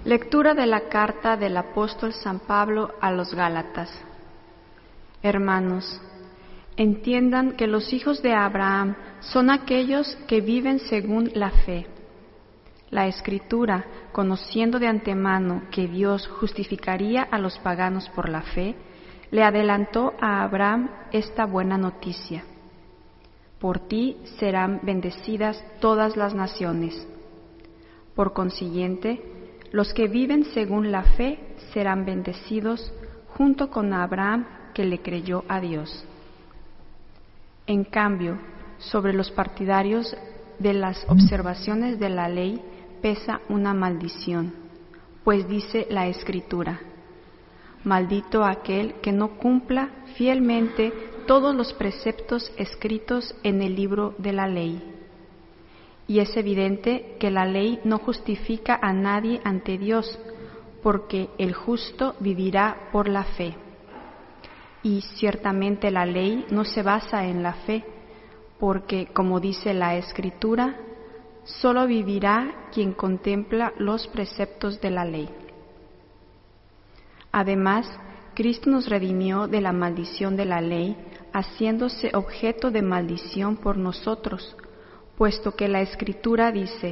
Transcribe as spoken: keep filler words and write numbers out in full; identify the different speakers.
Speaker 1: Lectura de la carta del apóstol San Pablo a los Gálatas. Hermanos, entiendan que los hijos de Abraham son aquellos que viven según la fe. La Escritura, conociendo de antemano que Dios justificaría a los paganos por la fe, le adelantó a Abraham esta buena noticia: por ti serán bendecidas todas las naciones. Por consiguiente, los que viven según la fe serán bendecidos junto con Abraham, que le creyó a Dios. En cambio, sobre los partidarios de las observaciones de la ley pesa una maldición, pues dice la Escritura: maldito aquel que no cumpla fielmente todos los preceptos escritos en el libro de la ley. Y es evidente que la ley no justifica a nadie ante Dios, porque el justo vivirá por la fe. Y ciertamente la ley no se basa en la fe, porque, como dice la Escritura, solo vivirá quien contempla los preceptos de la ley. Además, Cristo nos redimió de la maldición de la ley, haciéndose objeto de maldición por nosotros, puesto que la Escritura dice: